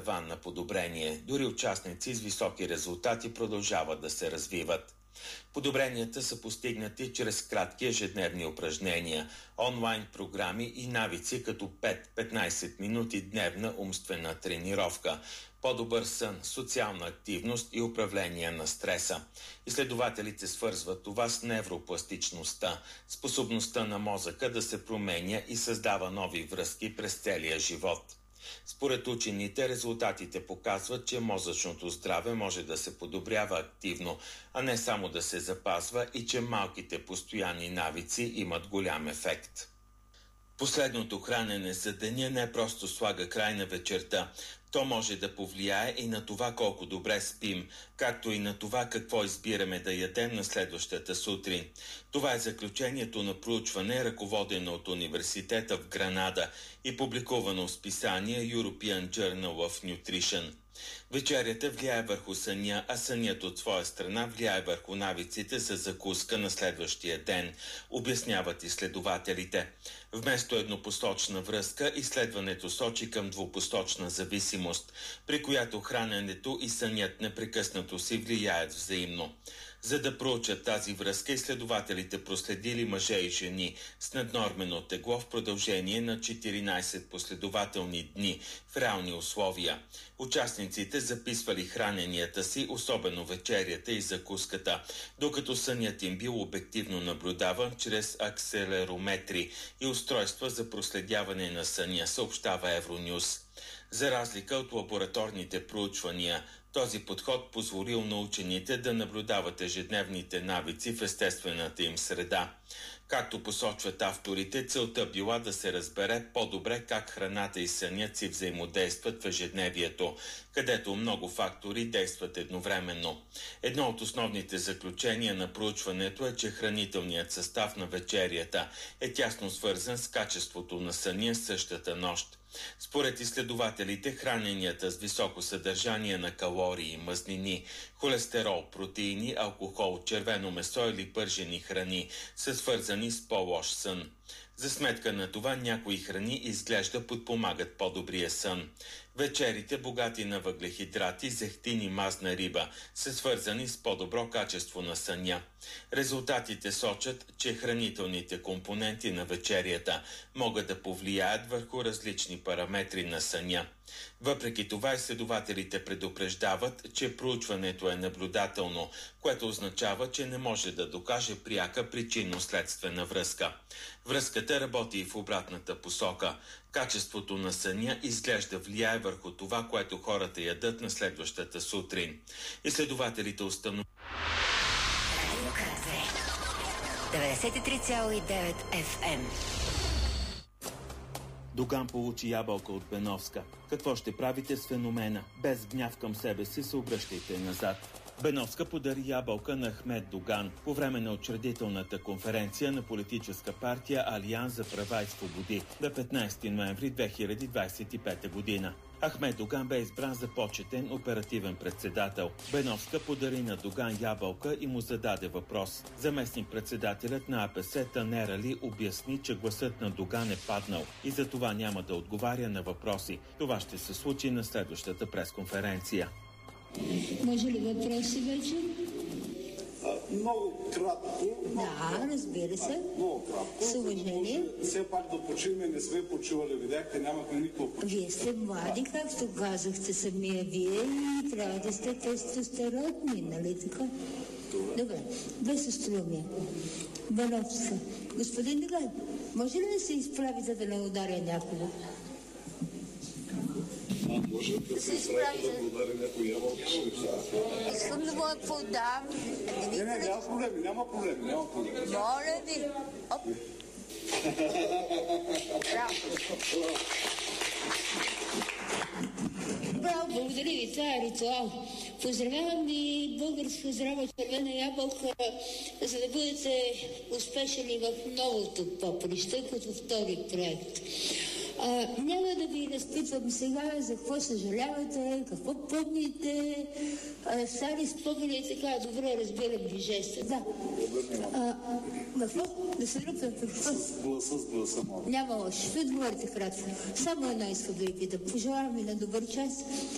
ван на подобрение. Дори участници с високи резултати продължават да се развиват. Подобренията са постигнати чрез кратки ежедневни упражнения, онлайн програми и навици като 5-15 минути дневна умствена тренировка, по-добър сън, социална активност и управление на стреса. Изследователите свързват това с невропластичността, способността на мозъка да се променя и създава нови връзки през целия живот. Според учените, резултатите показват, че мозъчното здраве може да се подобрява активно, а не само да се запазва и че малките постоянни навици имат голям ефект. Последното хранене за деня не просто слага край на вечерта. То може да повлияе и на това колко добре спим, както и на това какво избираме да ядем на следващата сутрин. Това е заключението на проучване, ръководено от университета в Гранада и публикувано в списание European Journal of Nutrition. Вечерята влияе върху съня, а сънят от своя страна влияе върху навиците за закуска на следващия ден, обясняват изследователите. Вместо еднопосочна връзка, изследването сочи към двупосочна зависимост, при която храненето и сънят непрекъснато си влияят взаимно. За да проучат тази връзка, изследователите проследили мъже и жени с наднормено тегло в продължение на 14 последователни дни в реални условия. Участниците записвали храненията си, особено вечерята и закуската, докато сънят им бил обективно наблюдаван чрез акселерометри и устройства за проследяване на съня, съобщава Евронюс. За разлика от лабораторните проучвания, този подход позволил на учените да наблюдават ежедневните навици в естествената им среда. Както посочват авторите, целта била да се разбере по-добре как храната и сънят си взаимодействат в ежедневието, където много фактори действат едновременно. Едно от основните заключения на проучването е, че хранителният състав на вечерята е тясно свързан с качеството на съня същата нощ. Според изследователите, храненията с високо съдържание на калории, мазнини, холестерол, протеини, алкохол, червено месо или пържени храни са свързани с по-лош сън. За сметка на това някои храни изглежда подпомагат по-добрия сън. Вечерите, богати на въглехидрати, зехтин и мазна риба, са свързани с по-добро качество на съня. Резултатите сочат, че хранителните компоненти на вечерята могат да повлияят върху различни параметри на съня. Въпреки това, изследователите предупреждават, че проучването е наблюдателно, което означава, че не може да докаже пряка причинно-следствена връзка. Връзката работи и в обратната посока. Качеството на съня изглежда влияе върху това, което хората ядат на следващата сутрин. Изследователите установяват 93,9 FM. Доган получи ябълка от Беновска. Какво ще правите с феномена? Без гняв към себе си се обръщайте назад. Беновска подари ябълка на Ахмед Доган по време на учредителната конференция на политическа партия Алианс за права и свободи на 15 ноември 2025 година. Ахмед Доган бе избран за почетен оперативен председател. Беновска подари на Доган ябълка и му зададе въпрос. Заместник-председателят на АПС Танер Али обясни, че гласът на Доган е паднал и за това няма да отговаря на въпроси. Това ще се случи на следващата пресконференция. Може ли въпроси вече? Много кратко. Да, разбира се. Много кратко. С уважение. Все пак да почиваме, не сме почивали. Видяхте, нямахме никакво почиване. Вие сте млади, както казахте самия вие, и трябва да сте тестостеронни, нали така? Добре, без остроумие. Беновска. Господин Доган, може ли да се изправите да не ударя някого? Може да се изправи да удари някой ябълка. Искам да го подам. Няма проблеми, няма проблеми. Моля ви. Оп. Браво. Браво, благодаря ви. Това е ритуал. Поздравявам ви българска здрава червена ябълка, за да бъдете успешни в новото поприще, като втори проект. Няма да ви разпитвам сега за какво съжалявате, какво помните, стари спомени и така, добре разбирам ви жеста. Да. Какво? Да се рупям какво? С гласа, моля. Няма лошо. Ще отговорите кратко. Само едно искам да ви питам. Пожелавам ви на добър час